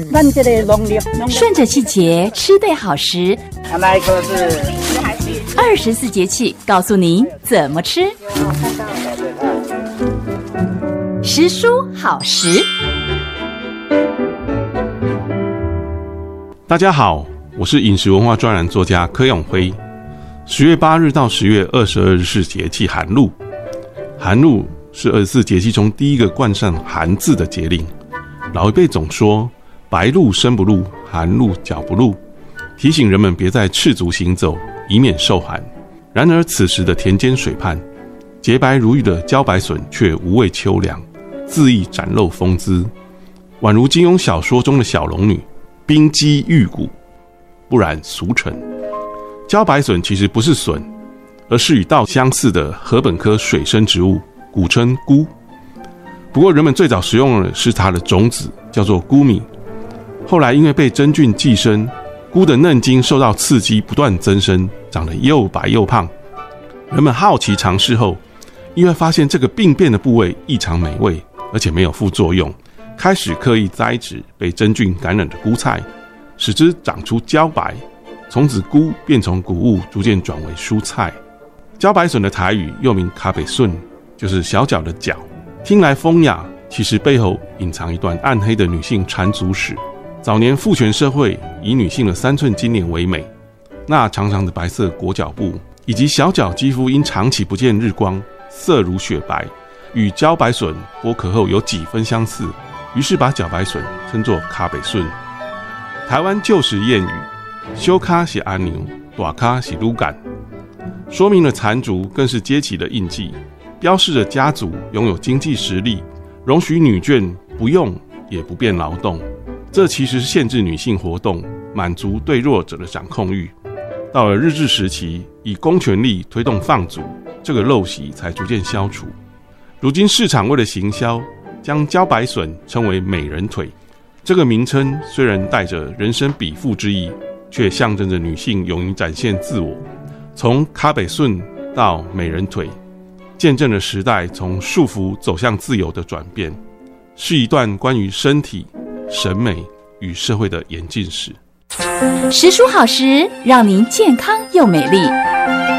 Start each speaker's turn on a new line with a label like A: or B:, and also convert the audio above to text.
A: 咱这个农历
B: 顺着季节吃对好食，
A: 那一个是
B: 24节气告诉您怎么吃。时蔬好食。
C: 大家好，我是饮食文化专栏作家柯永辉。10月8日到10月22日是节气寒露，寒露是24节气中第一个冠上寒字的节令。老一辈总说白露身不露，寒露脚不露，提醒人们别再赤足行走，以免受寒。然而此时的田间水畔，洁白如玉的茭白笋却无畏秋凉，恣意展露风姿，宛如金庸小说中的小龙女，冰肌玉骨，不染俗尘。茭白笋其实不是笋，而是与稻相似的禾本科水生植物，古称菇。不过人们最早食用的是它的种子，叫做菇米。后来因为被真菌寄生，菇的嫩茎受到刺激不断增生，长得又白又胖。人们好奇尝试后，因为发现这个病变的部位异常美味，而且没有副作用，开始刻意栽植被真菌感染的菇菜，使之长出茭白。从此菇便从谷物逐渐转为蔬菜。茭白笋的台语又名卡北笋，就是小脚的脚，听来风雅，其实背后隐藏一段暗黑的女性缠足史。早年父权社会以女性的3寸金莲为美，那长长的白色裹脚布以及小脚肌肤因长期不见日光，色如雪白，与茭白笋剥壳后有几分相似，于是把茭白笋称作卡北笋。台湾旧时谚语小卡是阿牛，大卡是鹿干，说明了缠足更是阶级的印记，标示着家族拥有经济实力，容许女眷不用也不便劳动。这其实是限制女性活动，满足对弱者的掌控欲。到了日治时期，以公权力推动放足，这个陋习才逐渐消除。如今市场为了行销，将茭白笋称为美人腿。这个名称虽然带着人生比附之意，却象征着女性勇于展现自我。从卡北笋到美人腿，见证了时代从束缚走向自由的转变，是一段关于身体、审美与社会的演进史。
B: 时蔬好食，让您健康又美丽。